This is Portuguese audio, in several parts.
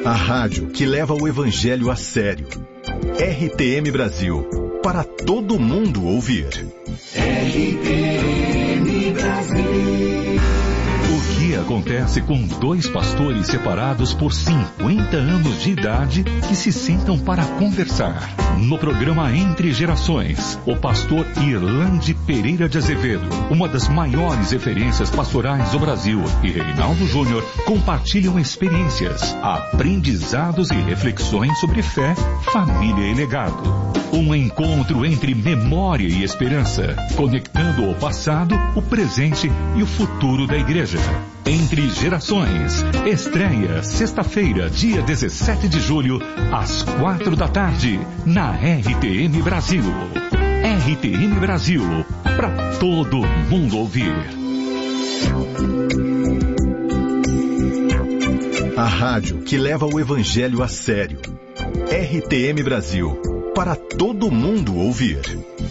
A rádio que leva o evangelho a sério. RTM Brasil, para todo mundo ouvir. RTM Brasil. O que acontece com dois pastores separados por 50 anos de idade que se sentam para conversar? No programa Entre Gerações, o pastor Irlande Pereira de Azevedo, uma das maiores referências pastorais do Brasil, e Reinaldo Júnior compartilham experiências, aprendizados e reflexões sobre fé, família e legado. Um encontro entre memória e esperança, conectando o passado, o presente e o futuro da igreja. Entre Gerações, estreia sexta-feira, dia 17 de julho, às 4 da tarde, na RTM Brasil. RTM Brasil, para todo mundo ouvir. A rádio que leva o evangelho a sério. RTM Brasil, para todo mundo ouvir.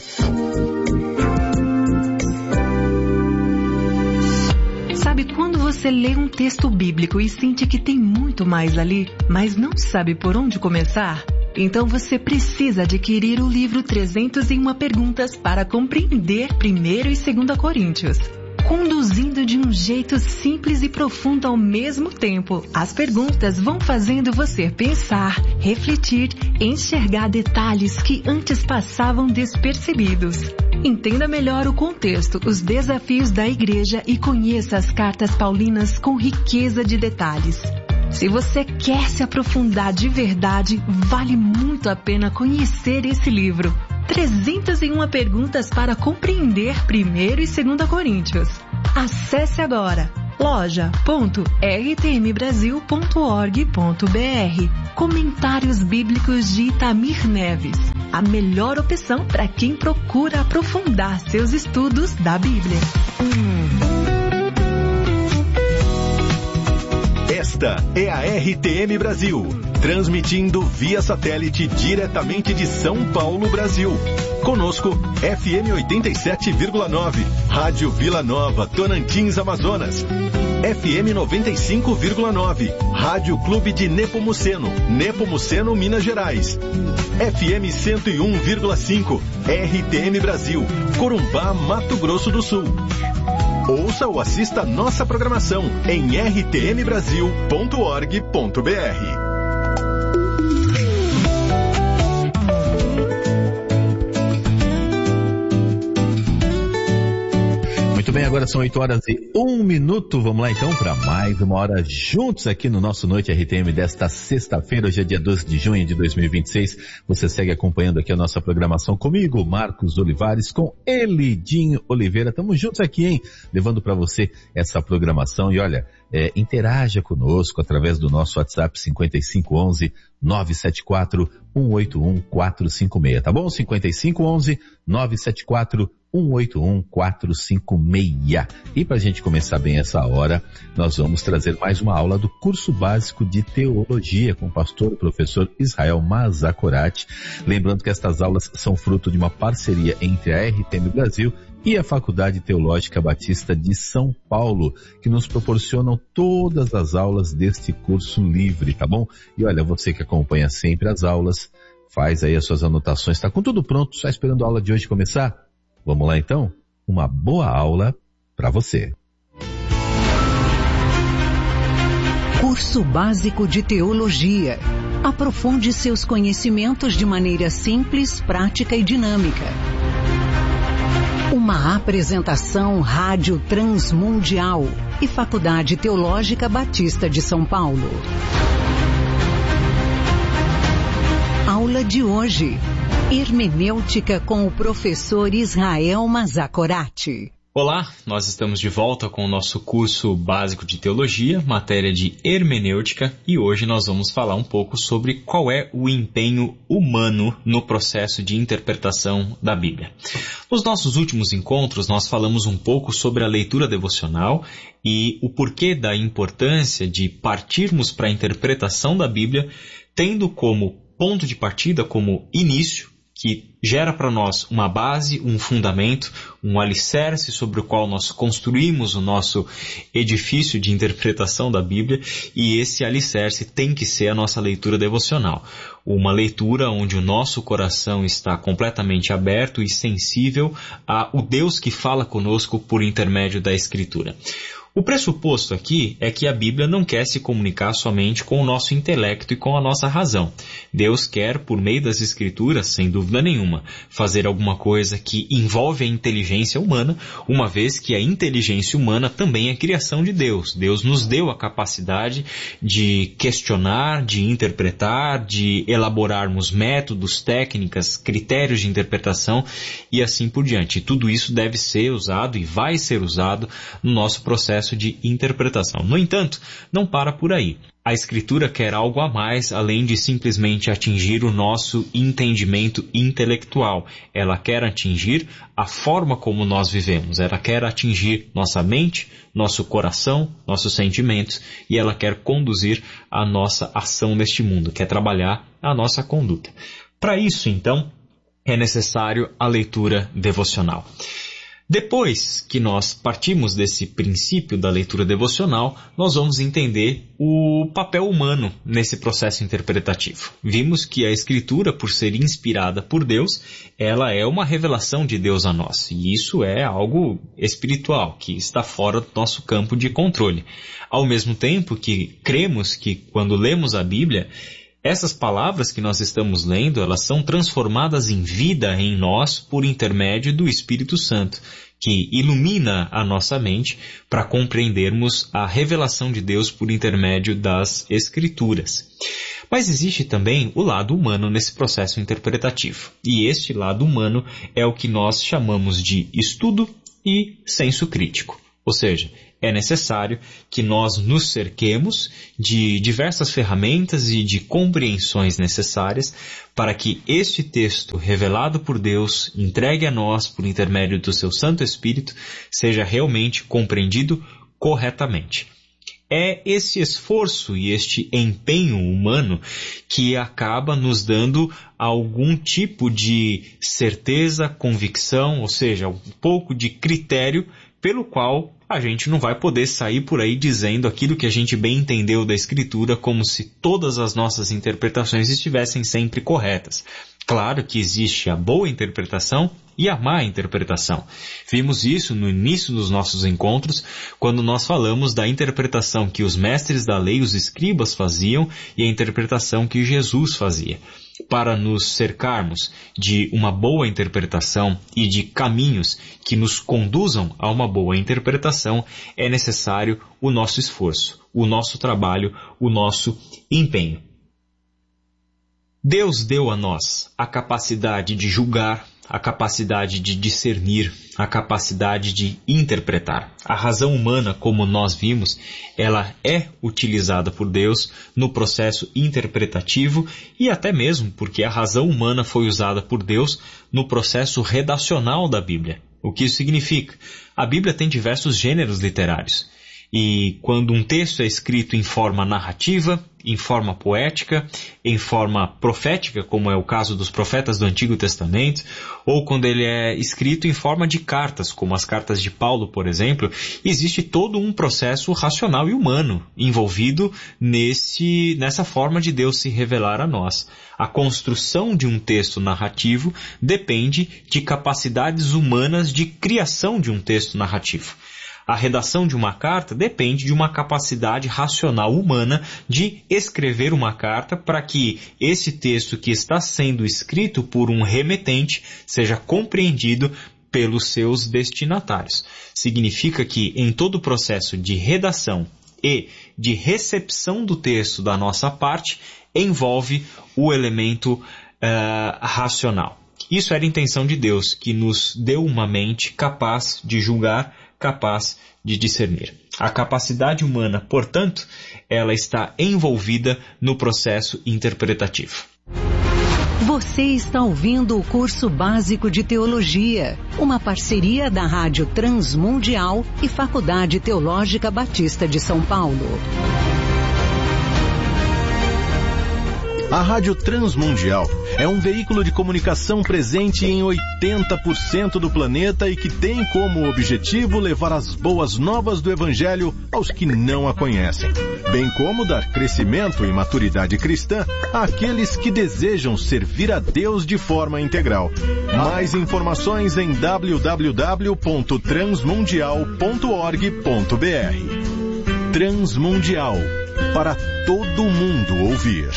Sabe quando você lê um texto bíblico e sente que tem muito mais ali, mas não sabe por onde começar? Então você precisa adquirir o livro 301 Perguntas para compreender 1º e 2º Coríntios. Conduzindo de um jeito simples e profundo ao mesmo tempo, as perguntas vão fazendo você pensar, refletir, enxergar detalhes que antes passavam despercebidos. Entenda melhor o contexto, os desafios da igreja e conheça as cartas paulinas com riqueza de detalhes. Se você quer se aprofundar de verdade, vale muito a pena conhecer esse livro. 301 Perguntas para compreender 1º e 2º Coríntios. Acesse agora loja.rtmbrasil.org.br. Comentários Bíblicos de Itamir Neves. A melhor opção para quem procura aprofundar seus estudos da Bíblia. Esta é a RTM Brasil, transmitindo via satélite diretamente de São Paulo, Brasil. Conosco, FM 87,9, Rádio Vila Nova, Tocantins, Amazonas. FM 95,9, Rádio Clube de Nepomuceno, Nepomuceno, Minas Gerais. FM 101,5, RTM Brasil, Corumbá, Mato Grosso do Sul. Ouça ou assista nossa programação em rtmbrasil.org.br. Muito bem, agora são 8h01. Vamos lá então para mais uma hora juntos aqui no nosso Noite RTM desta sexta-feira. Hoje é dia 12 de junho de 2026. Você segue acompanhando aqui a nossa programação comigo, Marcos Olivares, com Elidinho Oliveira. Estamos juntos aqui, hein? Levando para você essa programação. E olha, interaja conosco através do nosso WhatsApp 5511-974-181-456, tá bom? 5511-974-181-456. E para a gente começar bem essa hora, nós vamos trazer mais uma aula do curso básico de teologia com o pastor e professor Israel Mazakorati. Lembrando que estas aulas são fruto de uma parceria entre a RTM Brasil e a Faculdade Teológica Batista de São Paulo, que nos proporcionam todas as aulas deste curso livre, tá bom? E olha, você que acompanha sempre as aulas, faz aí as suas anotações, tá com tudo pronto, só esperando a aula de hoje começar? Vamos lá então? Uma boa aula para você. Curso Básico de Teologia. Aprofunde seus conhecimentos de maneira simples, prática e dinâmica. Uma apresentação Rádio Transmundial e Faculdade Teológica Batista de São Paulo. Aula de hoje. Hermenêutica com o professor Israel Mazakorati. Olá, nós estamos de volta com o nosso curso básico de teologia, matéria de hermenêutica, e hoje nós vamos falar um pouco sobre qual é o empenho humano no processo de interpretação da Bíblia. Nos nossos últimos encontros, nós falamos um pouco sobre a leitura devocional e o porquê da importância de partirmos para a interpretação da Bíblia, tendo como ponto de partida, como início, que gera para nós uma base, um fundamento, um alicerce sobre o qual nós construímos o nosso edifício de interpretação da Bíblia, e esse alicerce tem que ser a nossa leitura devocional. Uma leitura onde o nosso coração está completamente aberto e sensível ao Deus que fala conosco por intermédio da Escritura. O pressuposto aqui é que a Bíblia não quer se comunicar somente com o nosso intelecto e com a nossa razão. Deus quer, por meio das Escrituras, sem dúvida nenhuma, fazer alguma coisa que envolve a inteligência humana, uma vez que a inteligência humana também é criação de Deus. Deus nos deu a capacidade de questionar, de interpretar, de elaborarmos métodos, técnicas, critérios de interpretação e assim por diante. E tudo isso deve ser usado e vai ser usado no nosso processo de interpretação. No entanto, não para por aí. A Escritura quer algo a mais além de simplesmente atingir o nosso entendimento intelectual. Ela quer atingir a forma como nós vivemos. Ela quer atingir nossa mente, nosso coração, nossos sentimentos, e ela quer conduzir a nossa ação neste mundo, quer trabalhar a nossa conduta. Para isso, então, é necessário a leitura devocional. Depois que nós partimos desse princípio da leitura devocional, nós vamos entender o papel humano nesse processo interpretativo. Vimos que a Escritura, por ser inspirada por Deus, ela é uma revelação de Deus a nós. E isso é algo espiritual, que está fora do nosso campo de controle. Ao mesmo tempo que cremos que quando lemos a Bíblia, essas palavras que nós estamos lendo, elas são transformadas em vida em nós por intermédio do Espírito Santo, que ilumina a nossa mente para compreendermos a revelação de Deus por intermédio das Escrituras. Mas existe também o lado humano nesse processo interpretativo. E este lado humano é o que nós chamamos de estudo e senso crítico. Ou seja, é necessário que nós nos cerquemos de diversas ferramentas e de compreensões necessárias para que este texto revelado por Deus, entregue a nós por intermédio do seu Santo Espírito, seja realmente compreendido corretamente. É esse esforço e este empenho humano que acaba nos dando algum tipo de certeza, convicção, ou seja, um pouco de critério pelo qual a gente não vai poder sair por aí dizendo aquilo que a gente bem entendeu da Escritura como se todas as nossas interpretações estivessem sempre corretas. Claro que existe a boa interpretação e a má interpretação. Vimos isso no início dos nossos encontros, quando nós falamos da interpretação que os mestres da lei, os escribas, faziam e a interpretação que Jesus fazia. Para nos cercarmos de uma boa interpretação e de caminhos que nos conduzam a uma boa interpretação, é necessário o nosso esforço, o nosso trabalho, o nosso empenho. Deus deu a nós a capacidade de julgar, a capacidade de discernir, a capacidade de interpretar. A razão humana, como nós vimos, ela é utilizada por Deus no processo interpretativo e até mesmo porque a razão humana foi usada por Deus no processo redacional da Bíblia. O que isso significa? A Bíblia tem diversos gêneros literários. E quando um texto é escrito em forma narrativa, em forma poética, em forma profética, como é o caso dos profetas do Antigo Testamento, ou quando ele é escrito em forma de cartas, como as cartas de Paulo, por exemplo, existe todo um processo racional e humano envolvido nessa forma de Deus se revelar a nós. A construção de um texto narrativo depende de capacidades humanas de criação de um texto narrativo. A redação de uma carta depende de uma capacidade racional humana de escrever uma carta para que esse texto que está sendo escrito por um remetente seja compreendido pelos seus destinatários. Significa que em todo o processo de redação e de recepção do texto da nossa parte envolve o elemento racional. Isso era a intenção de Deus, que nos deu uma mente capaz de julgar, capaz de discernir. A capacidade humana, portanto, ela está envolvida no processo interpretativo. Você está ouvindo o curso básico de teologia, uma parceria da Rádio Transmundial e Faculdade Teológica Batista de São Paulo. A Rádio Transmundial é um veículo de comunicação presente em 80% do planeta e que tem como objetivo levar as boas novas do Evangelho aos que não a conhecem, bem como dar crescimento e maturidade cristã àqueles que desejam servir a Deus de forma integral. Mais informações em www.transmundial.org.br. Transmundial, para todo mundo ouvir.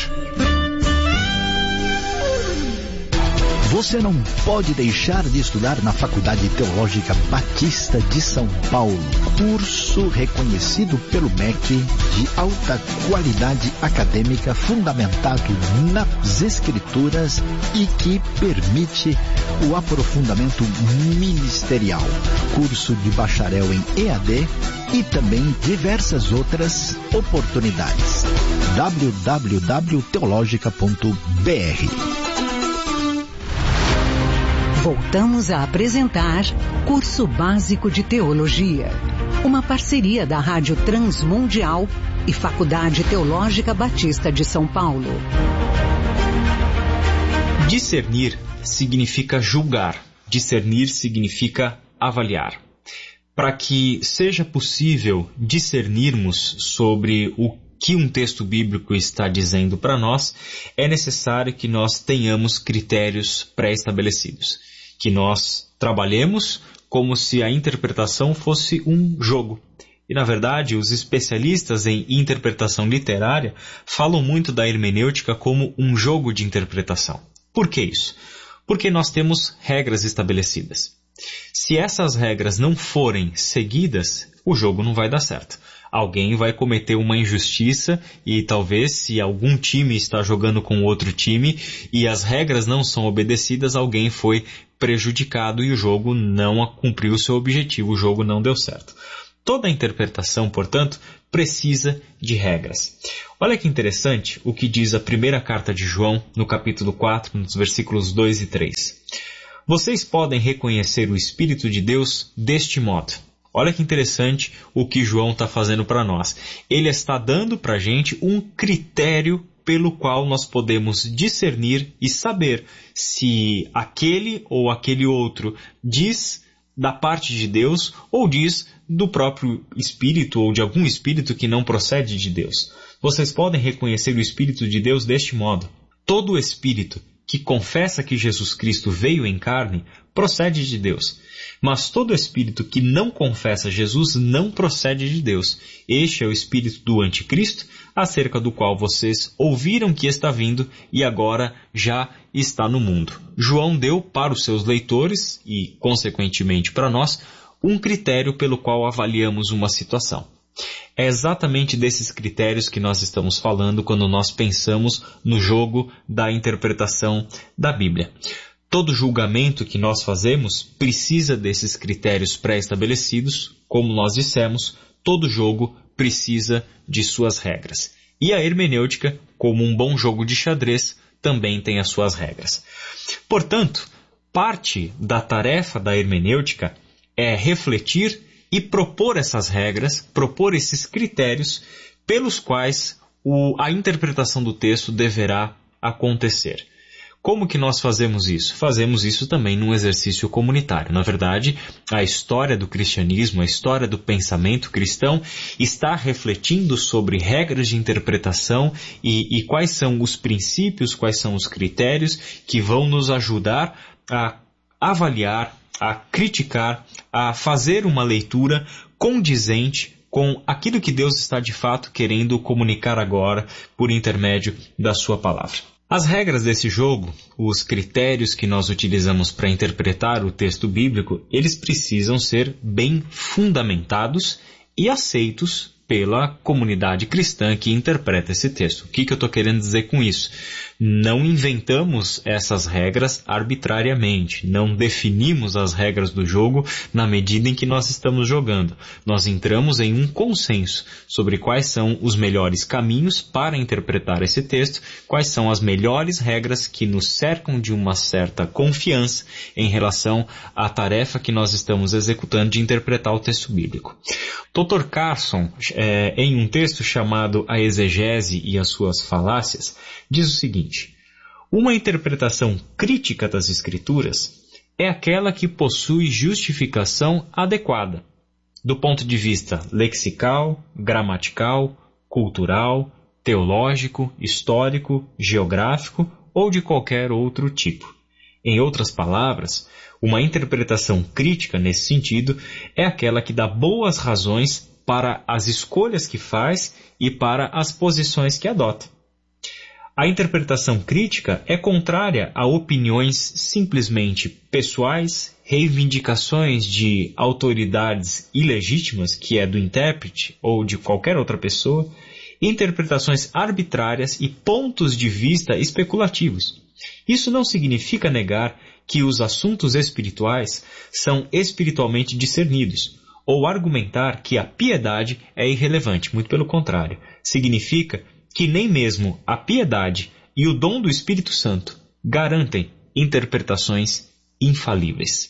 Você não pode deixar de estudar na Faculdade Teológica Batista de São Paulo. Curso reconhecido pelo MEC de alta qualidade acadêmica fundamentado nas Escrituras e que permite o aprofundamento ministerial. Curso de bacharel em EAD e também diversas outras oportunidades. www.teologica.br. Voltamos a apresentar Curso Básico de Teologia, uma parceria da Rádio Transmundial e Faculdade Teológica Batista de São Paulo. Discernir significa julgar, discernir significa avaliar. Para que seja possível discernirmos sobre o que um texto bíblico está dizendo para nós, é necessário que nós tenhamos critérios pré-estabelecidos, que nós trabalhemos como se a interpretação fosse um jogo. E, na verdade, os especialistas em interpretação literária falam muito da hermenêutica como um jogo de interpretação. Por que isso? Porque nós temos regras estabelecidas. Se essas regras não forem seguidas, o jogo não vai dar certo. Alguém vai cometer uma injustiça e talvez se algum time está jogando com outro time e as regras não são obedecidas, alguém foi prejudicado e o jogo não cumpriu o seu objetivo, o jogo não deu certo. Toda interpretação, portanto, precisa de regras. Olha que interessante o que diz a primeira carta de João, no capítulo 4, nos versículos 2 e 3. Vocês podem reconhecer o Espírito de Deus deste modo. Olha que interessante o que João está fazendo para nós. Ele está dando para a gente um critério pelo qual nós podemos discernir e saber se aquele ou aquele outro diz da parte de Deus ou diz do próprio Espírito ou de algum Espírito que não procede de Deus. Vocês podem reconhecer o Espírito de Deus deste modo. Todo Espírito que confessa que Jesus Cristo veio em carne procede de Deus. Mas todo espírito que não confessa Jesus não procede de Deus. Este é o espírito do anticristo, acerca do qual vocês ouviram que está vindo e agora já está no mundo. João deu para os seus leitores e, consequentemente, para nós, um critério pelo qual avaliamos uma situação. É exatamente desses critérios que nós estamos falando quando nós pensamos no jogo da interpretação da Bíblia. Todo julgamento que nós fazemos precisa desses critérios pré-estabelecidos. Como nós dissemos, todo jogo precisa de suas regras. E a hermenêutica, como um bom jogo de xadrez, também tem as suas regras. Portanto, parte da tarefa da hermenêutica é refletir e propor essas regras, propor esses critérios pelos quais a interpretação do texto deverá acontecer. Como que nós fazemos isso? Fazemos isso também num exercício comunitário. Na verdade, a história do cristianismo, a história do pensamento cristão está refletindo sobre regras de interpretação e quais são os princípios, quais são os critérios que vão nos ajudar a avaliar, a criticar, a fazer uma leitura condizente com aquilo que Deus está de fato querendo comunicar agora por intermédio da sua palavra. As regras desse jogo, os critérios que nós utilizamos para interpretar o texto bíblico, eles precisam ser bem fundamentados e aceitos pela comunidade cristã que interpreta esse texto. O que eu estou querendo dizer com isso? Não inventamos essas regras arbitrariamente, não definimos as regras do jogo na medida em que nós estamos jogando. Nós entramos em um consenso sobre quais são os melhores caminhos para interpretar esse texto, quais são as melhores regras que nos cercam de uma certa confiança em relação à tarefa que nós estamos executando de interpretar o texto bíblico. Dr. Carson em um texto chamado A Exegese e as Suas Falácias, diz o seguinte: uma interpretação crítica das Escrituras é aquela que possui justificação adequada, do ponto de vista lexical, gramatical, cultural, teológico, histórico, geográfico ou de qualquer outro tipo. Em outras palavras, uma interpretação crítica nesse sentido é aquela que dá boas razões para as escolhas que faz e para as posições que adota. A interpretação crítica é contrária a opiniões simplesmente pessoais, reivindicações de autoridades ilegítimas, que é do intérprete ou de qualquer outra pessoa, interpretações arbitrárias e pontos de vista especulativos. Isso não significa negar que os assuntos espirituais são espiritualmente discernidos, ou argumentar que a piedade é irrelevante. Muito pelo contrário, significa que nem mesmo a piedade e o dom do Espírito Santo garantem interpretações infalíveis.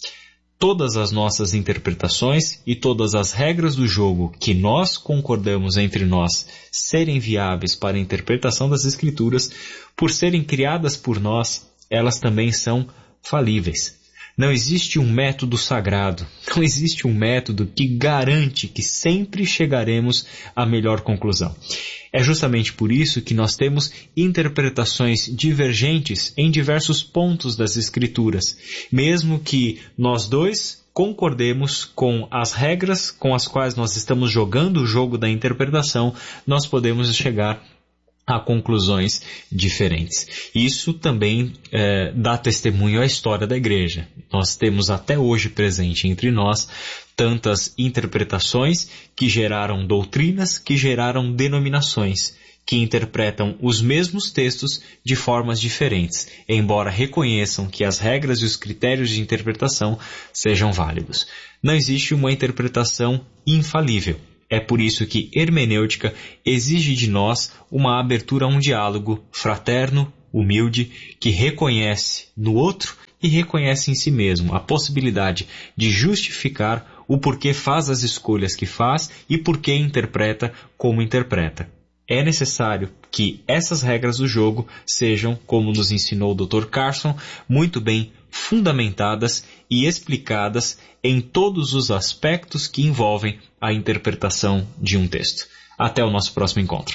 Todas as nossas interpretações e todas as regras do jogo que nós concordamos entre nós serem viáveis para a interpretação das Escrituras, por serem criadas por nós, elas também são falíveis. Não existe um método sagrado, não existe um método que garante que sempre chegaremos à melhor conclusão. É justamente por isso que nós temos interpretações divergentes em diversos pontos das Escrituras, mesmo que nós dois concordemos com as regras com as quais nós estamos jogando o jogo da interpretação, nós podemos chegar a conclusões diferentes. Isso também dá testemunho à história da igreja. Nós temos até hoje presente entre nós tantas interpretações que geraram doutrinas, que geraram denominações, que interpretam os mesmos textos de formas diferentes, embora reconheçam que as regras e os critérios de interpretação sejam válidos. Não existe uma interpretação infalível. É por isso que hermenêutica exige de nós uma abertura a um diálogo fraterno, humilde, que reconhece no outro e reconhece em si mesmo a possibilidade de justificar o porquê faz as escolhas que faz e porquê interpreta como interpreta. É necessário que essas regras do jogo sejam, como nos ensinou o Dr. Carson, muito bem fundamentadas e explicadas em todos os aspectos que envolvem a interpretação de um texto. Até o nosso próximo encontro.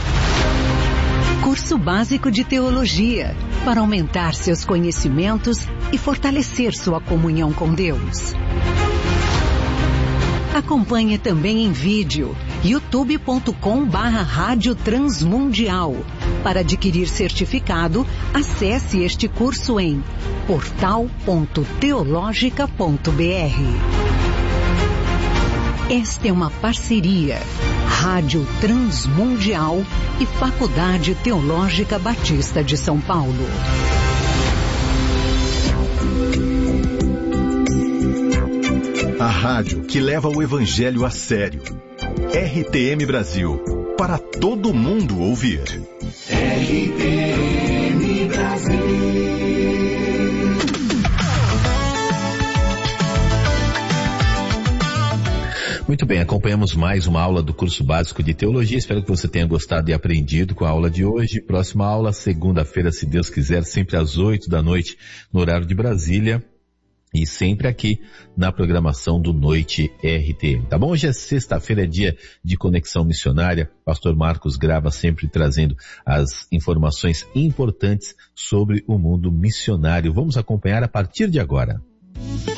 Curso Básico de Teologia, para aumentar seus conhecimentos e fortalecer sua comunhão com Deus. Acompanhe também em vídeo, youtube.com/Rádio Transmundial. Para adquirir certificado, acesse este curso em portal.teologica.br. Esta é uma parceria Rádio Transmundial e Faculdade Teológica Batista de São Paulo. A rádio que leva o Evangelho a sério. RTM Brasil, para todo mundo ouvir. RTM Brasil. Muito bem, acompanhamos mais uma aula do curso básico de teologia. Espero que você tenha gostado e aprendido com a aula de hoje. Próxima aula, segunda-feira, se Deus quiser, sempre às 8 da noite, no horário de Brasília. E sempre aqui na programação do Noite RTM, tá bom? Hoje é sexta-feira, é dia de Conexão Missionária. Pastor Marcos grava sempre trazendo as informações importantes sobre o mundo missionário. Vamos acompanhar a partir de agora.